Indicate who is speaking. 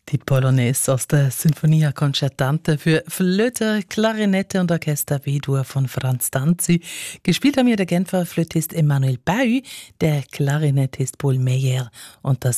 Speaker 1: Die Polonaise aus der Sinfonia Concertante für Flöte, Klarinette und Orchester B-Dur von Franz Danzy. Gespielt haben hier der Genfer Flötist Emmanuel Bahut, der Klarinettist Paul Meyer und das